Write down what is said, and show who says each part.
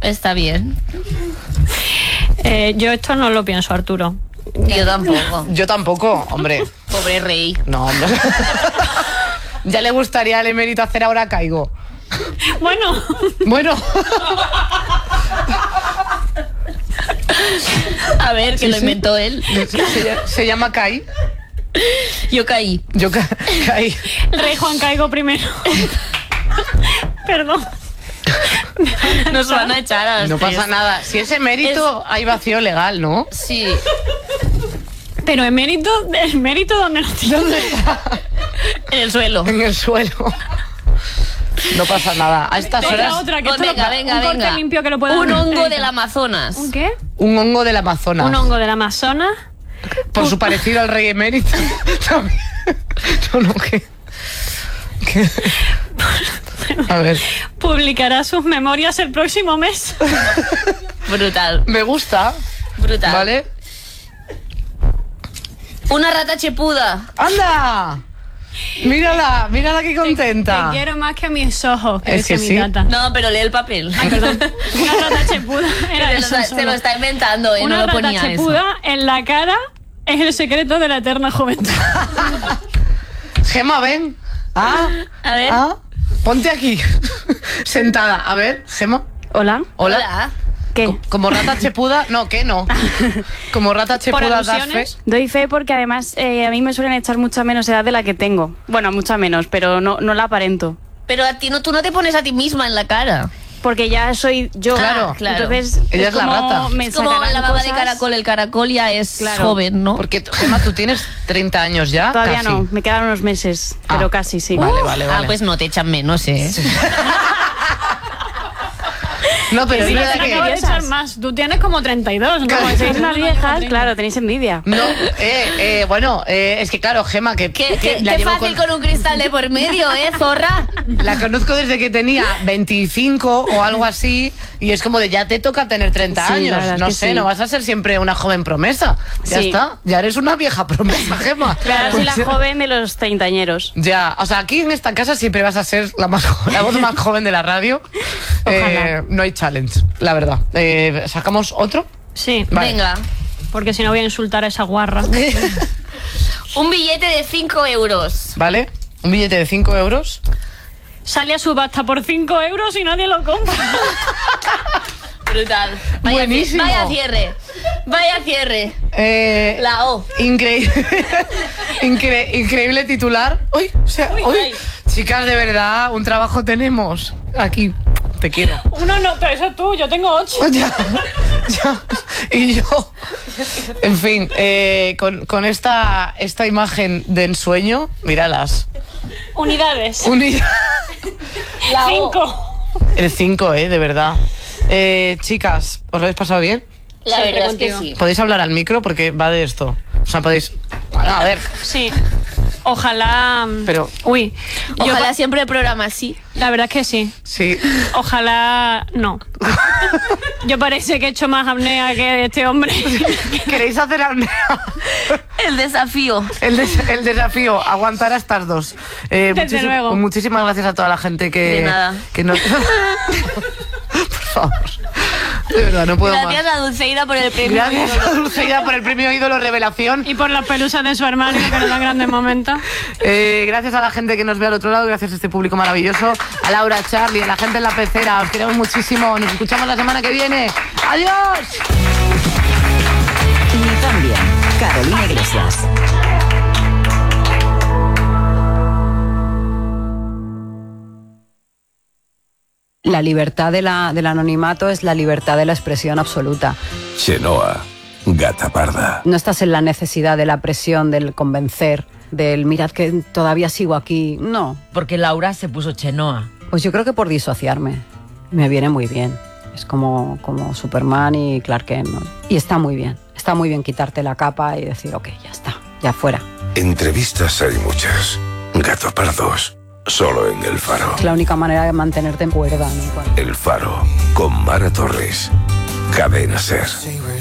Speaker 1: Está bien.
Speaker 2: Yo esto no lo pienso, Arturo.
Speaker 1: Yo tampoco.
Speaker 3: Yo tampoco, hombre.
Speaker 1: Pobre rey.
Speaker 3: No, hombre. Ya le gustaría al emérito hacer Ahora Caigo.
Speaker 2: Bueno.
Speaker 1: A ver, que lo inventó él.
Speaker 3: Se llama Kai.
Speaker 1: Yo caí.
Speaker 3: Yo caí.
Speaker 2: El rey Juan Caigo primero. Perdón.
Speaker 1: Nos van a echar a las
Speaker 3: No
Speaker 1: tres.
Speaker 3: pasa nada. Si es emérito, hay vacío legal, ¿no?
Speaker 1: Sí.
Speaker 2: Pero el mérito ¿dónde lo tiene?
Speaker 3: ¿Dónde está?
Speaker 1: En el suelo.
Speaker 3: En el suelo. No pasa nada. A estas horas...
Speaker 2: Otra, que esto
Speaker 1: Venga,
Speaker 2: un corte limpio que lo pueda
Speaker 1: Un
Speaker 2: hacer.
Speaker 1: hongo del Amazonas.
Speaker 2: ¿Un qué?
Speaker 3: Un hongo del Amazonas.
Speaker 2: Un hongo del Amazonas.
Speaker 3: Por su parecido al rey emérito. También. No, ¿qué? A ver.
Speaker 2: Publicará sus memorias el próximo mes.
Speaker 1: Brutal.
Speaker 3: Me gusta.
Speaker 1: Brutal.
Speaker 3: ¿Vale?
Speaker 1: Una rata chepuda.
Speaker 3: ¡Anda! Mírala que contenta.
Speaker 2: Te quiero más que a mis ojos, que
Speaker 3: Es que
Speaker 2: dice
Speaker 3: sí.
Speaker 2: mi gata.
Speaker 1: No, pero lee el papel.
Speaker 2: Ay, perdón. Una rata chepuda era eso
Speaker 1: Se
Speaker 2: solo.
Speaker 1: lo está inventando, no
Speaker 2: Una
Speaker 1: lo
Speaker 2: rata
Speaker 1: ponía
Speaker 2: chepuda
Speaker 1: eso.
Speaker 2: en la cara es el secreto de la eterna juventud.
Speaker 3: Gema, ven.
Speaker 1: A ver.
Speaker 3: Ponte aquí. Sentada. A ver, Gema.
Speaker 4: Hola.
Speaker 3: Hola.
Speaker 4: ¿Qué?
Speaker 3: Como rata chepuda. No, ¿qué no? Como rata chepuda das fe.
Speaker 2: alusiones?
Speaker 4: Doy fe porque además a mí me suelen echar mucha menos edad de la que tengo. Bueno, mucha menos, pero no la aparento.
Speaker 1: Pero a ti tú no te pones a ti misma en la cara.
Speaker 4: Porque ya soy yo.
Speaker 3: Claro.
Speaker 4: Entonces,
Speaker 3: Ella es la
Speaker 4: como
Speaker 3: rata.
Speaker 4: me
Speaker 1: Es como
Speaker 4: sacarán
Speaker 1: la baba de
Speaker 4: cosas.
Speaker 1: caracol. El caracol ya es
Speaker 4: Claro.
Speaker 1: joven, ¿no?
Speaker 3: Porque, Gema, tú tienes 30 años ya.
Speaker 4: Todavía
Speaker 3: casi.
Speaker 4: no, me quedan unos meses, pero casi sí.
Speaker 3: Vale.
Speaker 1: Ah, pues no te echan menos, ¿eh?
Speaker 3: No, pero
Speaker 2: Sí,
Speaker 3: es
Speaker 2: te
Speaker 3: verdad
Speaker 2: acabo de
Speaker 3: que...
Speaker 2: echar más. Tú tienes como 32, ¿no?
Speaker 3: Claro.
Speaker 4: Sois unas viejas, claro, tenéis envidia.
Speaker 3: No, bueno, es que claro, Gema, que
Speaker 1: Qué
Speaker 3: la llevo
Speaker 1: fácil con un cristal de por medio, zorra.
Speaker 3: La conozco desde que tenía 25 o algo así, y es como de ya te toca tener 30
Speaker 4: Sí, la
Speaker 3: años.
Speaker 4: verdad es
Speaker 3: No
Speaker 4: que
Speaker 3: sé,
Speaker 4: sí.
Speaker 3: no vas a ser siempre una joven promesa. Ya
Speaker 4: Sí.
Speaker 3: está, ya eres una vieja promesa, Gema.
Speaker 4: Claro, soy la
Speaker 3: Pues,
Speaker 4: joven de los treintañeros.
Speaker 3: Ya, o sea, aquí en esta casa siempre vas a ser la voz más joven de la radio.
Speaker 4: Ojalá.
Speaker 3: No hay challenge, la verdad. ¿Sacamos otro?
Speaker 2: Sí,
Speaker 3: Vale.
Speaker 1: Venga.
Speaker 2: porque si no voy a insultar a esa guarra.
Speaker 1: Un billete de 5 euros.
Speaker 3: ¿Vale? Un billete de 5 euros.
Speaker 2: Sale a subasta por 5 euros y nadie lo compra.
Speaker 1: Brutal.
Speaker 3: Buenísimo.
Speaker 1: Vaya cierre. Vaya cierre. La O.
Speaker 3: Increíble titular. Uy,
Speaker 1: ay.
Speaker 3: Chicas, de verdad, un trabajo tenemos aquí. Te quiero.
Speaker 2: Uno no, pero eso tú, yo tengo 8.
Speaker 3: Ya. Y yo. En fin, con esta
Speaker 1: imagen
Speaker 3: de ensueño, míralas.
Speaker 2: Unidades.
Speaker 1: La O.
Speaker 2: 5.
Speaker 3: El 5, de verdad. Chicas, ¿os lo habéis pasado bien?
Speaker 1: La
Speaker 2: Siempre
Speaker 1: verdad es que
Speaker 2: contigo.
Speaker 1: sí.
Speaker 3: Podéis hablar al micro porque va de esto. O sea, podéis... A ver,
Speaker 2: Sí. Ojalá.
Speaker 3: pero...
Speaker 2: Uy.
Speaker 1: Ojalá siempre el programa así.
Speaker 2: La verdad es que sí.
Speaker 3: Sí.
Speaker 2: Ojalá. No. Yo parece que he hecho más apnea que este hombre.
Speaker 3: ¿Queréis hacer apnea?
Speaker 1: El desafío.
Speaker 3: El desafío, aguantar a estas dos.
Speaker 2: Desde luego.
Speaker 3: Muchísimas gracias a toda la gente que...
Speaker 1: De nada.
Speaker 3: Que nos... Por favor. De verdad, no puedo
Speaker 1: Gracias
Speaker 3: más.
Speaker 1: a Dulceida por el premio.
Speaker 3: Gracias a Dulceida por el premio Ídolo Revelación.
Speaker 2: Y por las pelusas de su armario que nos dan grandes momentos.
Speaker 3: Gracias a la gente que nos ve al otro lado, gracias a este público maravilloso, a Laura, a Charlie, a la gente en la pecera. Os queremos muchísimo. Nos escuchamos la semana que viene. ¡Adiós!
Speaker 5: Ni tan bien. Carolina Iglesias.
Speaker 6: La libertad del anonimato es la libertad de la expresión absoluta.
Speaker 7: Chenoa, gata parda.
Speaker 6: No estás en la necesidad de la presión, del convencer, del mirad que todavía sigo aquí. No.
Speaker 8: Porque Laura se puso Chenoa.
Speaker 6: Pues yo creo que por disociarme. Me viene muy bien. Es como Superman y Clark Kent, ¿no? Y está muy bien. Está muy bien quitarte la capa y decir, ok, ya está, ya fuera.
Speaker 7: Entrevistas hay muchas. Gato pardos, solo en El Faro.
Speaker 6: Es la única manera de mantenerte en cuerda, ¿no?
Speaker 7: El Faro, con Mara Torres. Cadena Ser.